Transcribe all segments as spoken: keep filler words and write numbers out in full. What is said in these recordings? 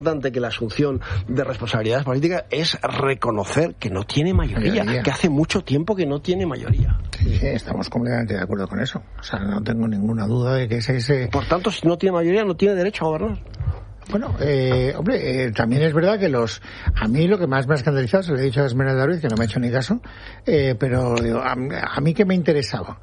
importante que la asunción de responsabilidades políticas es reconocer que no tiene mayoría, mayoría, que hace mucho tiempo que no tiene mayoría. Sí, sí, estamos completamente de acuerdo con eso. O sea, no tengo ninguna duda de que es ese... Por tanto, si no tiene mayoría, no tiene derecho a gobernar. Bueno, eh, hombre, eh, también es verdad que los... A mí lo que más me ha escandalizado, se lo he dicho a Esmeralda Ruiz, que no me ha hecho ni caso, eh, pero digo, a, a mí que me interesaba.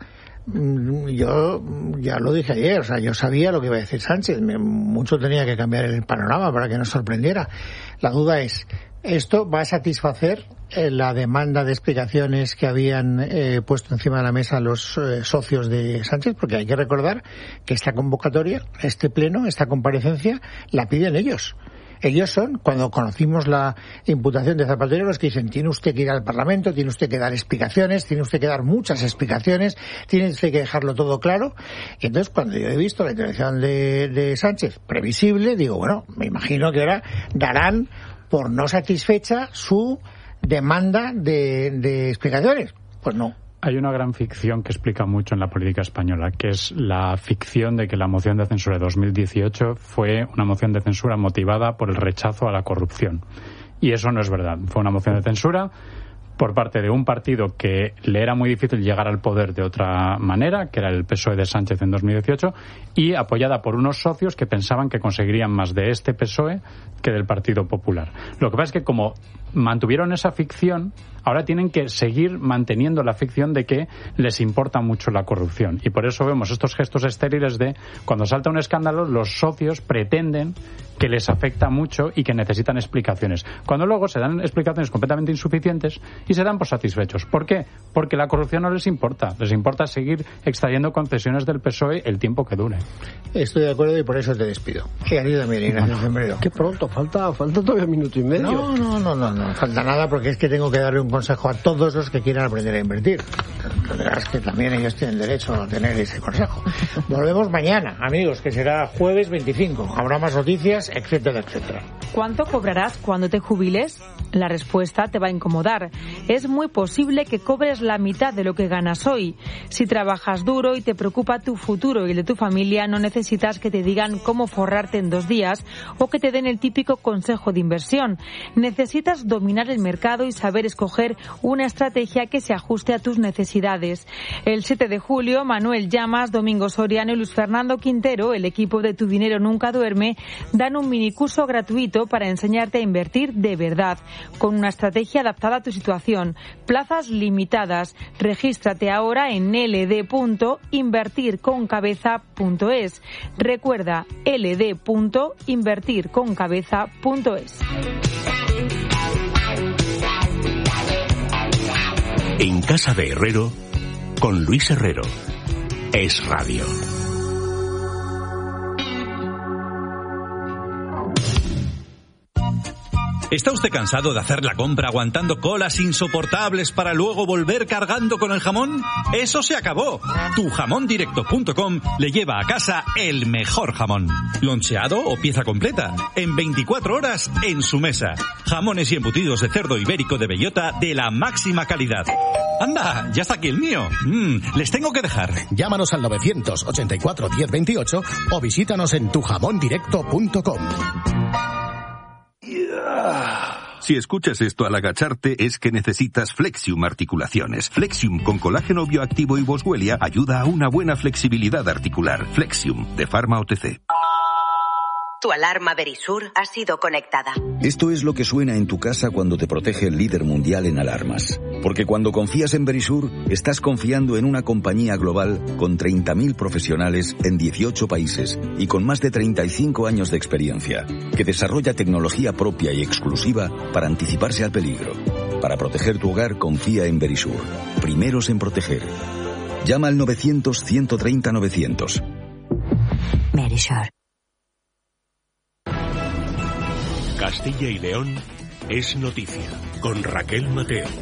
Yo ya lo dije ayer, o sea, yo sabía lo que iba a decir Sánchez, me, mucho tenía que cambiar el panorama para que nos sorprendiera. La duda es, ¿esto va a satisfacer eh, la demanda de explicaciones que habían eh, puesto encima de la mesa los eh, socios de Sánchez? Porque hay que recordar que esta convocatoria, este pleno, esta comparecencia, la piden ellos. Ellos son, cuando conocimos la imputación de Zapatero, los que dicen, tiene usted que ir al Parlamento, tiene usted que dar explicaciones, tiene usted que dar muchas explicaciones, tiene usted que dejarlo todo claro. Y entonces, cuando yo he visto la intervención de, de Sánchez previsible, digo, bueno, me imagino que ahora darán por no satisfecha su demanda de, de explicaciones. Pues no. Hay una gran ficción que explica mucho en la política española, que es la ficción de que la moción de censura de dos mil dieciocho fue una moción de censura motivada por el rechazo a la corrupción. Y eso no es verdad. Fue una moción de censura por parte de un partido que le era muy difícil llegar al poder de otra manera, que era el P S O E de Sánchez en dos mil dieciocho, y apoyada por unos socios que pensaban que conseguirían más de este P S O E que del Partido Popular. Lo que pasa es que como mantuvieron esa ficción, ahora tienen que seguir manteniendo la ficción de que les importa mucho la corrupción. Y por eso vemos estos gestos estériles de, cuando salta un escándalo, los socios pretenden que les afecta mucho y que necesitan explicaciones. Cuando luego se dan explicaciones completamente insuficientes y se dan por satisfechos. ¿Por qué? Porque la corrupción no les importa. Les importa seguir extrayendo concesiones del P S O E el tiempo que dure. Estoy de acuerdo y por eso te despido. He ido también, Ignacio Sombrero. Qué pronto, falta, falta todavía un minuto y medio. No, no, no, no, no falta nada, porque es que tengo que darle un consejo a todos los que quieran aprender a invertir. Es que también ellos tienen derecho a tener ese consejo. Volvemos mañana, amigos, que será jueves veinticinco. Habrá más noticias, etcétera, etcétera. ¿Cuánto cobrarás cuando te jubiles? La respuesta te va a incomodar. Es muy posible que cobres la mitad de lo que ganas hoy. Si trabajas duro y te preocupa tu futuro y el de tu familia, no necesitas que te digan cómo forrarte en dos días o que te den el típico consejo de inversión. Necesitas dominar el mercado y saber escoger una estrategia que se ajuste a tus necesidades. El siete de julio, Manuel Llamas, Domingo Soriano y Luis Fernando Quintero, el equipo de Tu Dinero Nunca Duerme, dan un minicurso gratuito para enseñarte a invertir de verdad, con una estrategia adaptada a tu situación. Plazas limitadas. Regístrate ahora en l d punto invertir con cabeza punto es. Recuerda, l d punto invertir con cabeza punto es. En Casa de Herrero, con Luis Herrero. Es Radio. ¿Está usted cansado de hacer la compra aguantando colas insoportables para luego volver cargando con el jamón? ¡Eso se acabó! tu jamón directo punto com le lleva a casa el mejor jamón. Loncheado o pieza completa, en veinticuatro horas en su mesa. Jamones y embutidos de cerdo ibérico de bellota de la máxima calidad. ¡Anda! ¡Ya está aquí el mío! Mm, les tengo que dejar. Llámanos al novecientos ochenta y cuatro diez veintiocho o visítanos en tu jamón directo punto com. Si escuchas esto al agacharte es que necesitas Flexium Articulaciones. Flexium con colágeno bioactivo y boswellia ayuda a una buena flexibilidad articular. Flexium de Pharma O T C. Tu alarma Verisur ha sido conectada. Esto es lo que suena en tu casa cuando te protege el líder mundial en alarmas. Porque cuando confías en Verisur, estás confiando en una compañía global con treinta mil profesionales en dieciocho países y con más de treinta y cinco años de experiencia, que desarrolla tecnología propia y exclusiva para anticiparse al peligro. Para proteger tu hogar, confía en Verisur. Primeros en proteger. Llama al novecientos ciento treinta novecientos. Verisur. Castilla y León es noticia, con Raquel Mateo.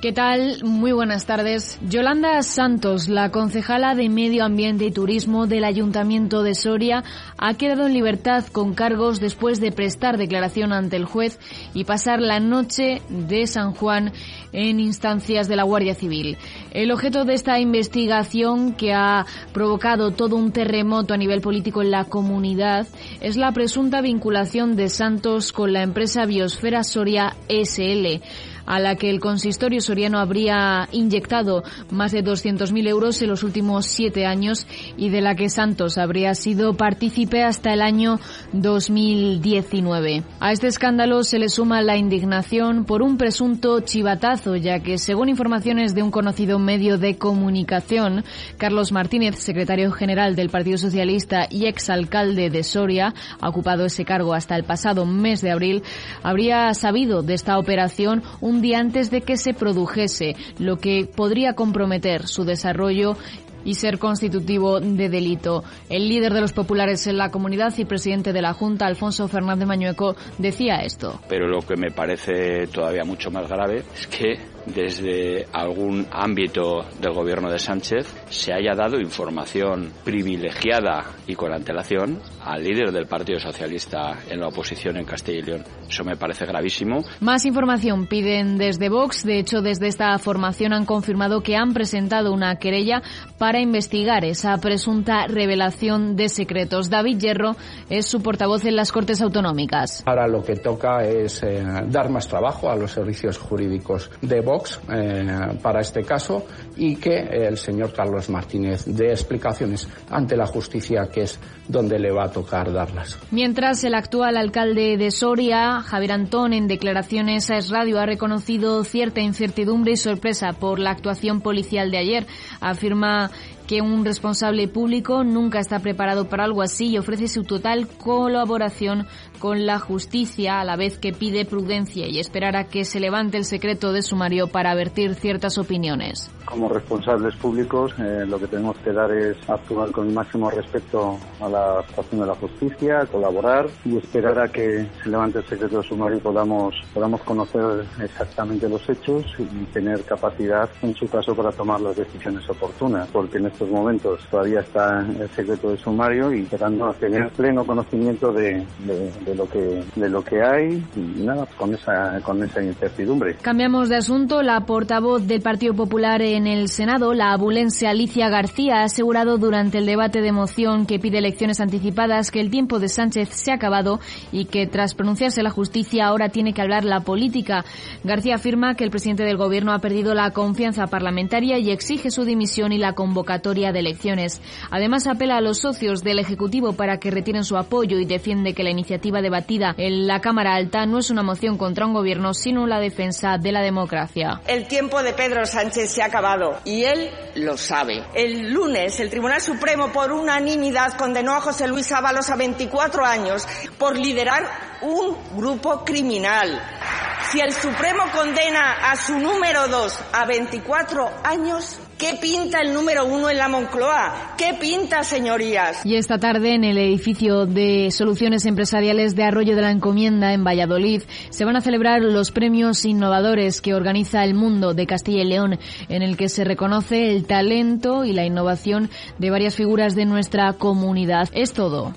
¿Qué tal? Muy buenas tardes. Yolanda Santos, la concejala de Medio Ambiente y Turismo del Ayuntamiento de Soria, ha quedado en libertad con cargos después de prestar declaración ante el juez y pasar la noche de San Juan en instancias de la Guardia Civil. El objeto de esta investigación, que ha provocado todo un terremoto a nivel político en la comunidad, es la presunta vinculación de Santos con la empresa Biosfera Soria S L, a la que el consistorio soriano habría inyectado más de doscientos mil euros en los últimos siete años y de la que Santos habría sido partícipe hasta el año dos mil diecinueve. A este escándalo se le suma la indignación por un presunto chivatazo, ya que, según informaciones de un conocido medio de comunicación, Carlos Martínez, secretario general del Partido Socialista y exalcalde de Soria, ha ocupado ese cargo hasta el pasado mes de abril, habría sabido de esta operación un un día antes de que se produjese, lo que podría comprometer su desarrollo y ser constitutivo de delito. El líder de los populares en la comunidad y presidente de la Junta, Alfonso Fernández Mañueco, decía esto. Pero lo que me parece todavía mucho más grave es que desde algún ámbito del gobierno de Sánchez se haya dado información privilegiada y con antelación al líder del Partido Socialista en la oposición en Castilla y León. Eso me parece gravísimo. Más información piden desde Vox. De hecho, desde esta formación han confirmado que han presentado una querella para investigar esa presunta revelación de secretos. David Hierro es su portavoz en las Cortes Autonómicas. Ahora lo que toca es eh, dar más trabajo a los servicios jurídicos de Vox eh, para este caso y que el señor Carlos Martínez dé explicaciones ante la justicia, que es donde le va a tocar darlas. Mientras, el actual alcalde de Soria, Javier Antón, en declaraciones a Es Radio, ha reconocido cierta incertidumbre y sorpresa por la actuación policial de ayer. Afirma que un responsable público nunca está preparado para algo así y ofrece su total colaboración con la justicia, a la vez que pide prudencia y esperar a que se levante el secreto de sumario para vertir ciertas opiniones. Como responsables públicos, eh, lo que tenemos que dar es actuar con el máximo respeto a la actuación de la justicia, colaborar y esperar a que se levante el secreto de sumario y podamos, podamos conocer exactamente los hechos y tener capacidad, en su caso, para tomar las decisiones oportunas, porque en estos momentos todavía está el secreto de sumario y esperando a tener pleno conocimiento de, de, de lo que de lo que hay y nada, con esa con esa incertidumbre. Cambiamos de asunto. La portavoz del Partido Popular en el Senado, la abulense Alicia García, ha asegurado durante el debate de moción que pide elecciones anticipadas que el tiempo de Sánchez se ha acabado y que, tras pronunciarse la justicia, ahora tiene que hablar la política. García afirma que el presidente del Gobierno ha perdido la confianza parlamentaria y exige su dimisión y la convocatoria de elecciones. Además, apela a los socios del Ejecutivo para que retiren su apoyo y defiende que la iniciativa debatida en la Cámara Alta no es una moción contra un gobierno, sino la defensa de la democracia. El tiempo de Pedro Sánchez se ha acabado y él lo sabe. El lunes, el Tribunal Supremo, por unanimidad, condenó a José Luis Ábalos a veinticuatro años por liderar un grupo criminal. Si el Supremo condena a su número dos a veinticuatro años, ¿qué pinta el número uno en la Moncloa? ¿Qué pinta, señorías? Y esta tarde, en el edificio de Soluciones Empresariales de Arroyo de la Encomienda, en Valladolid, se van a celebrar los premios innovadores que organiza El Mundo de Castilla y León, en el que se reconoce el talento y la innovación de varias figuras de nuestra comunidad. Es todo.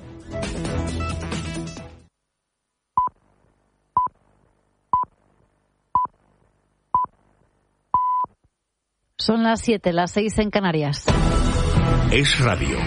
Son las siete, las seis en Canarias. Es Radio.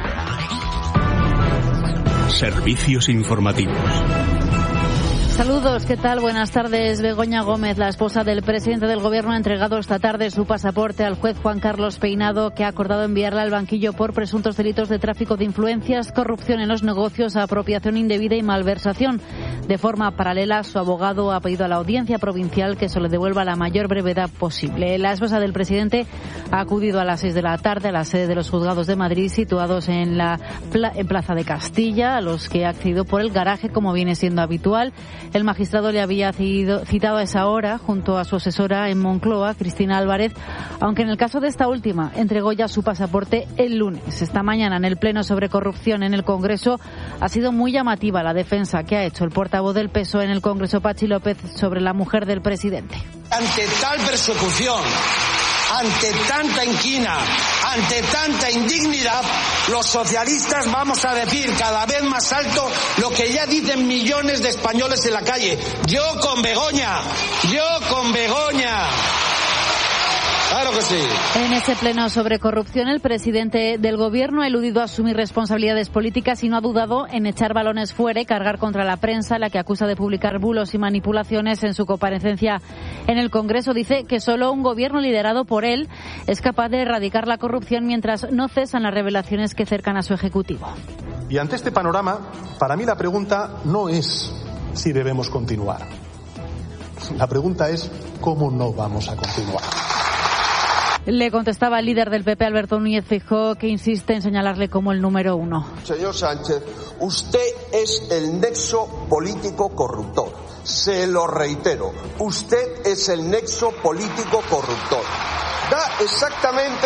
Servicios informativos. Saludos, ¿qué tal? Buenas tardes. Begoña Gómez, la esposa del presidente del Gobierno, ha entregado esta tarde su pasaporte al juez Juan Carlos Peinado, que ha acordado enviarla al banquillo por presuntos delitos de tráfico de influencias, corrupción en los negocios, apropiación indebida y malversación. De forma paralela, su abogado ha pedido a la Audiencia Provincial que se le devuelva a la mayor brevedad posible. La esposa del presidente ha acudido a las seis de la tarde a la sede de los juzgados de Madrid, situados en la en Plaza de Castilla, a los que ha accedido por el garaje, como viene siendo habitual. El magistrado le había citado a esa hora junto a su asesora en Moncloa, Cristina Álvarez, aunque en el caso de esta última entregó ya su pasaporte el lunes. Esta mañana en el Pleno sobre corrupción en el Congreso ha sido muy llamativa la defensa que ha hecho el portavoz del P S O E en el Congreso, Patxi López, sobre la mujer del presidente. Ante tal persecución, ante tanta inquina, ante tanta indignidad, los socialistas vamos a decir cada vez más alto lo que ya dicen millones de españoles en la calle. Yo con Begoña, yo con Begoña. Claro que sí. En ese pleno sobre corrupción, el presidente del Gobierno ha eludido asumir responsabilidades políticas y no ha dudado en echar balones fuera y cargar contra la prensa, la que acusa de publicar bulos y manipulaciones. En su comparecencia en el Congreso dice que solo un Gobierno liderado por él es capaz de erradicar la corrupción mientras no cesan las revelaciones que cercan a su Ejecutivo. Y ante este panorama, para mí la pregunta no es si debemos continuar. La pregunta es cómo no vamos a continuar. Le contestaba el líder del P P, Alberto Núñez Feijóo, que insiste en señalarle como el número uno. Señor Sánchez, usted es el nexo político corruptor. Se lo reitero, usted es el nexo político corruptor. Da exactamente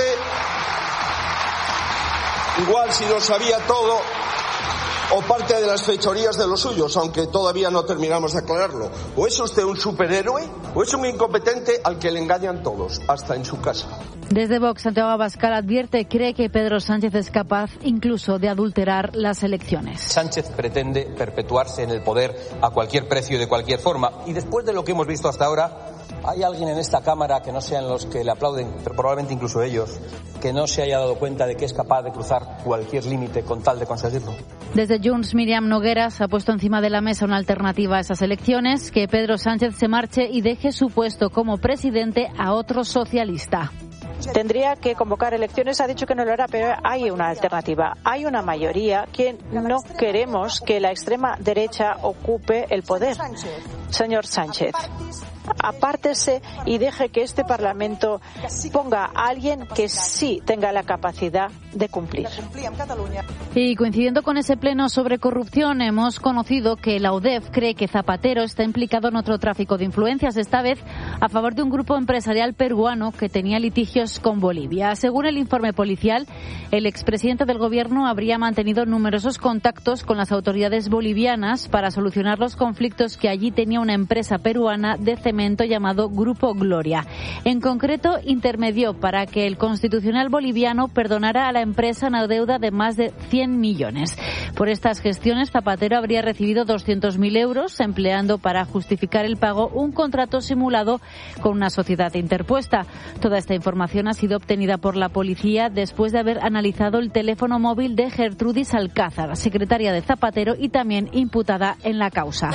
igual si lo sabía todo o parte de las fechorías de los suyos, aunque todavía no terminamos de aclararlo. O es usted un superhéroe o es un incompetente al que le engañan todos, hasta en su casa. Desde Vox, Santiago Abascal advierte, cree que Pedro Sánchez es capaz incluso de adulterar las elecciones. Sánchez pretende perpetuarse en el poder a cualquier precio y de cualquier forma. Y después de lo que hemos visto hasta ahora, ¿hay alguien en esta Cámara que no sean los que le aplauden, pero probablemente incluso ellos, que no se haya dado cuenta de que es capaz de cruzar cualquier límite con tal de conseguirlo? Desde Junts, Miriam Nogueras ha puesto encima de la mesa una alternativa a esas elecciones, que Pedro Sánchez se marche y deje su puesto como presidente a otro socialista. Tendría que convocar elecciones, ha dicho que no lo hará, pero hay una alternativa. Hay una mayoría que no queremos que la extrema derecha ocupe el poder. Señor Sánchez, apártese y deje que este Parlamento ponga a alguien que sí tenga la capacidad de cumplir. Y coincidiendo con ese pleno sobre corrupción, hemos conocido que la U D E F cree que Zapatero está implicado en otro tráfico de influencias, esta vez a favor de un grupo empresarial peruano que tenía litigios con Bolivia. Según el informe policial, el expresidente del Gobierno habría mantenido numerosos contactos con las autoridades bolivianas para solucionar los conflictos que allí tenía una empresa peruana de cemento llamado Grupo Gloria. En concreto, intermedió para que el Constitucional boliviano perdonara a la empresa una deuda de más de cien millones. Por estas gestiones, Zapatero habría recibido doscientos mil euros, empleando para justificar el pago un contrato simulado con una sociedad interpuesta. Toda esta información ha sido obtenida por la policía después de haber analizado el teléfono móvil de Gertrudis Alcázar, secretaria de Zapatero y también imputada en la causa.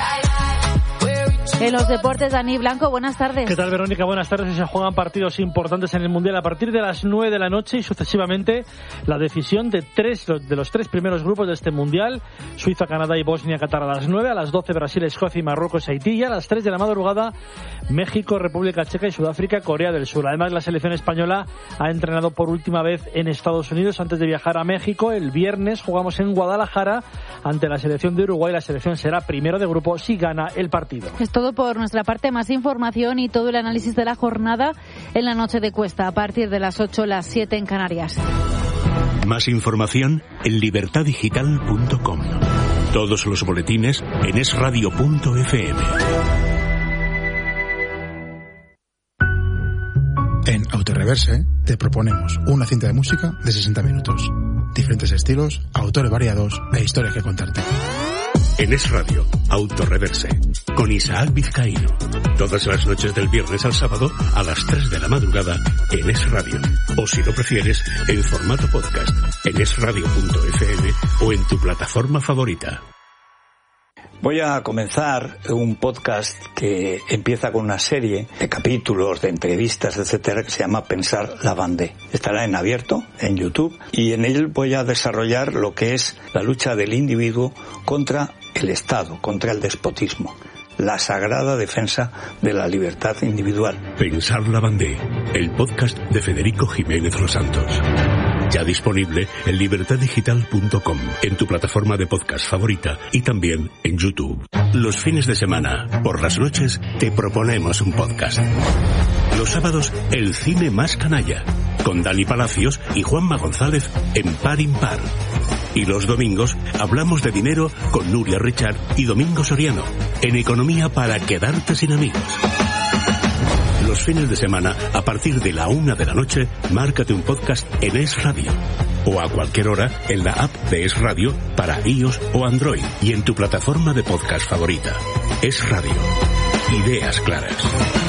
En los deportes, Dani Blanco, buenas tardes. ¿Qué tal, Verónica? Buenas tardes. Se juegan partidos importantes en el Mundial a partir de las nueve de la noche y sucesivamente la decisión de tres de los tres primeros grupos de este Mundial: Suiza, Canadá y Bosnia-Qatar a las nueve, a las doce Brasil, Escocia y Marruecos, Haití, y a las tres de la madrugada México, República Checa y Sudáfrica, Corea del Sur. Además, la selección española ha entrenado por última vez en Estados Unidos antes de viajar a México. El viernes jugamos en Guadalajara ante la selección de Uruguay. La selección será primero de grupo si gana el partido. Es todo por nuestra parte. Más información y todo el análisis de la jornada en la noche de Cuesta a partir de las ocho, las siete en Canarias. Más información en libertad digital punto com. Todos los boletines en es radio punto efe eme. En Autoreverse te proponemos una cinta de música de sesenta minutos. Diferentes estilos, autores variados e historias que contarte. En Es Radio, Autoreverse, con Isaac Vizcaíno. Todas las noches del viernes al sábado a las tres de la madrugada en Es Radio. O si lo prefieres, en formato podcast, en es radio punto efe eme o en tu plataforma favorita. Voy a comenzar un podcast que empieza con una serie de capítulos, de entrevistas, etcétera, que se llama Pensar la Vendée. Estará en abierto, en YouTube, y en él voy a desarrollar lo que es la lucha del individuo contra el Estado, contra el despotismo. La sagrada defensa de la libertad individual. Pensar la Vendée, el podcast de Federico Jiménez Los Santos. Ya disponible en libertad digital punto com, en tu plataforma de podcast favorita y también en YouTube. Los fines de semana, por las noches, te proponemos un podcast. Los sábados, el cine más canalla, con Dani Palacios y Juanma González en Par Impar. Y los domingos, hablamos de dinero con Nuria Richard y Domingo Soriano, en Economía para quedarte sin amigos. Los fines de semana, a partir de la una de la noche, márcate un podcast en Es Radio. O a cualquier hora en la app de Es Radio para iOS o Android y en tu plataforma de podcast favorita. Es Radio. Ideas claras.